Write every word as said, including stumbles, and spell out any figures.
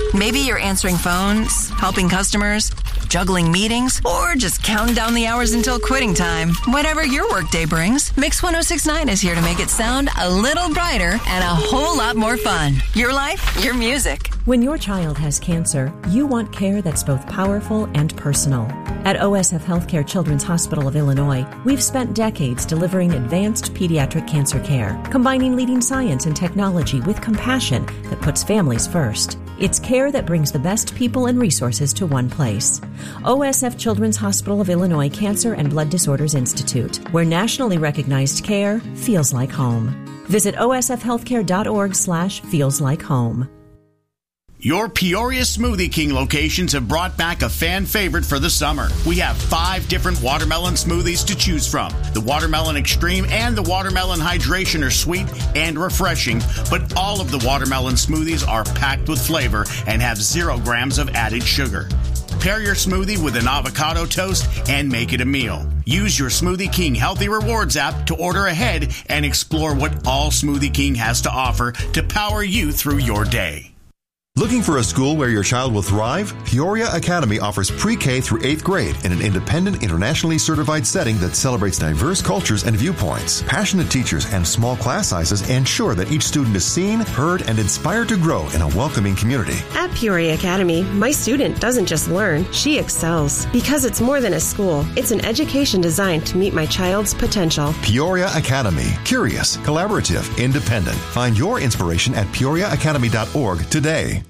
Maybe you're answering phones, helping customers, juggling meetings, or just counting down the hours until quitting time. Whatever your workday brings, Mix one oh six point nine is here to make it sound a little brighter and a whole lot more fun. Your life, your music. When your child has cancer, you want care that's both powerful and personal. At O S F Healthcare Children's Hospital of Illinois, we've spent decades delivering advanced pediatric cancer care, combining leading science and technology with compassion that puts families first. It's care that brings the best people and resources to one place. O S F Children's Hospital of Illinois Cancer and Blood Disorders Institute, where nationally recognized care feels like home. Visit osfhealthcare.org slash feels like home. Your Peoria Smoothie King locations have brought back a fan favorite for the summer. We have five different watermelon smoothies to choose from. The Watermelon Extreme and the Watermelon Hydration are sweet and refreshing, but all of the watermelon smoothies are packed with flavor and have zero grams of added sugar. Pair your smoothie with an avocado toast and make it a meal. Use your Smoothie King Healthy Rewards app to order ahead and explore what all Smoothie King has to offer to power you through your day. Looking for a school where your child will thrive? Peoria Academy offers pre-K through eighth grade in an independent, internationally certified setting that celebrates diverse cultures and viewpoints. Passionate teachers and small class sizes ensure that each student is seen, heard, and inspired to grow in a welcoming community. At Peoria Academy, my student doesn't just learn, she excels. Because it's more than a school, it's an education designed to meet my child's potential. Peoria Academy. Curious, collaborative, independent. Find your inspiration at peoria academy dot org today.